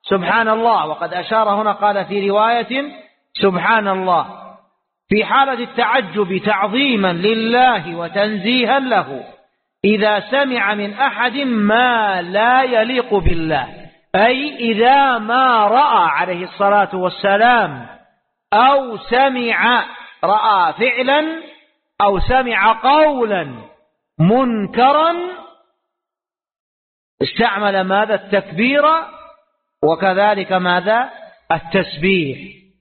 سبحان الله، وقد أشار هنا قال في رواية سبحان الله، في حالة التعجب تعظيما لله وتنزيها له إذا سمع من أحد ما لا يليق بالله، أي إذا ما رأى عليه الصلاة والسلام أو سمع، رأى فعلا أو سمع قولا منكرا، استعمل ماذا؟ التكبير، وكذلك ماذا؟ التسبيح،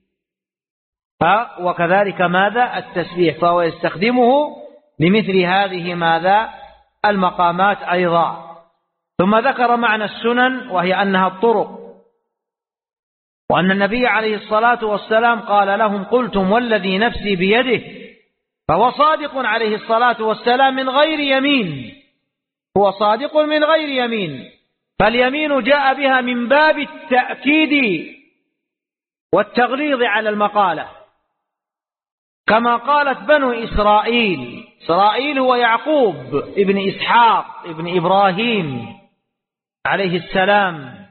وكذلك ماذا؟ التسبيح، فهو يستخدمه لمثل هذه ماذا؟ المقامات أيضا. ثم ذكر معنى السنن، وهي أنها الطرق، وأن النبي عليه الصلاة والسلام قال لهم: قلتم والذي نفسي بيده، فهو صادق عليه الصلاة والسلام من غير يمين، هو صادق من غير يمين، فاليمين جاء بها من باب التأكيد والتغليظ على المقالة، كما قالت بنو إسرائيل. إسرائيل هو يعقوب ابن إسحاق ابن إبراهيم عليه السلام،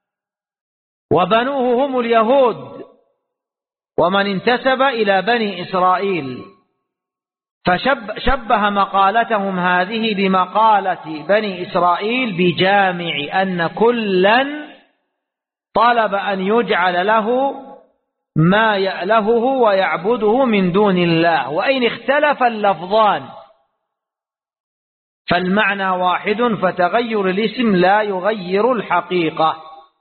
وبنوه هم اليهود ومن انتسب إلى بني إسرائيل، فشبه مقالتهم هذه بمقالة بني إسرائيل بجامع أن كلا طلب أن يجعل له ما يألهه ويعبده من دون الله، وإن اختلف اللفظان فالمعنى واحد، فتغير الاسم لا يغير الحقيقة.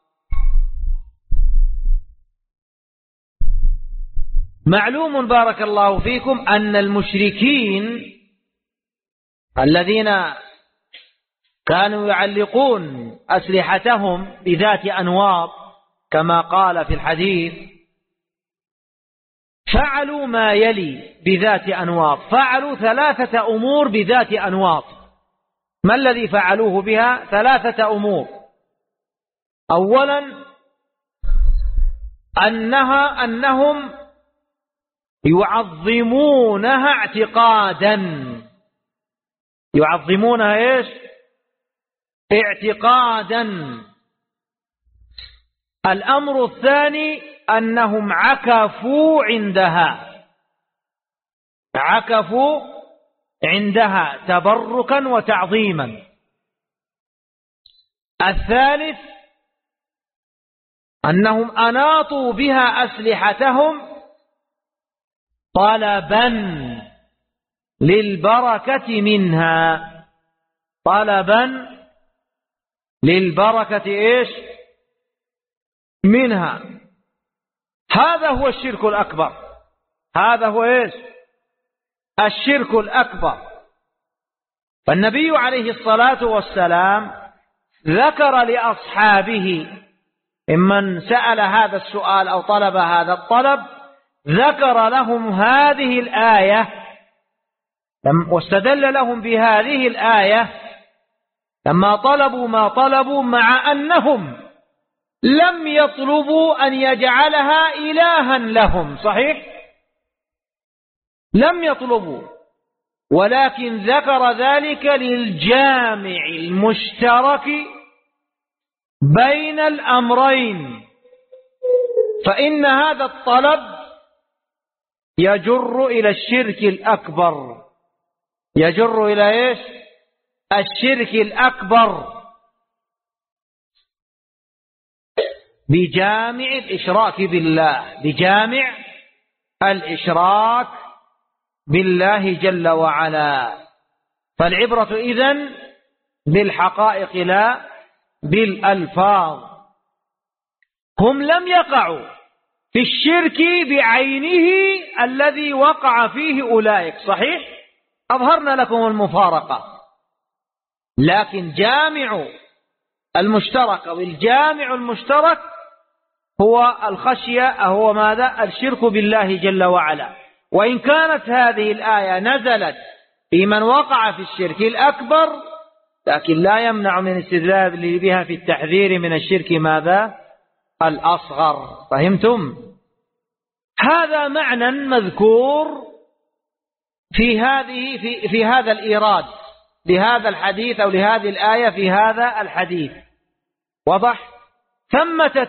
معلوم بارك الله فيكم أن المشركين الذين كانوا يعلقون أسلحتهم بذات أنواط كما قال في الحديث، فعلوا ما يلي بذات أنواط، فعلوا 3 أمور بذات أنواط. ما الذي فعلوه بها؟ 3 أمور. أولا أنهم يعظمونها اعتقادا، يعظمونها ايش؟ اعتقادا. الأمر الثاني أنهم عكفوا عندها تبركا وتعظيما. الثالث أنهم أناطوا بها أسلحتهم طلبا للبركة منها، طلبا للبركة ايش؟ منها. هذا هو الشرك الأكبر، هذا هو ايش؟ الشرك الأكبر. فالنبي عليه الصلاة والسلام ذكر لأصحابه ممن سأل هذا السؤال أو طلب هذا الطلب، ذكر لهم هذه الآية واستدل لهم بهذه الآية لما طلبوا ما طلبوا، مع أنهم لم يطلبوا أن يجعلها إلها لهم، صحيح؟ لم يطلبوا، ولكن ذكر ذلك للجامع المشترك بين الأمرين، فإن هذا الطلب يجر إلى الشرك الأكبر، يجر إلى إيش؟ الشرك الأكبر، بجامع الإشراك بالله، بجامع الإشراك بالله جل وعلا. فالعبرة إذن بالحقائق لا بالألفاظ. هم لم يقعوا في الشرك بعينه الذي وقع فيه أولئك، صحيح؟ أظهرنا لكم المفارقة، لكن جامع المشترك أو الجامع المشترك هو الخشية، هو ماذا؟ الشرك بالله جل وعلا. وإن كانت هذه الآية نزلت في من وقع في الشرك الأكبر، لكن لا يمنع من استدلال بها في التحذير من الشرك ماذا؟ الأصغر. فهمتم؟ هذا معنى مذكور في هذا الإيراد لهذا الحديث أو لهذه الآية في هذا الحديث. وضح؟ ثمة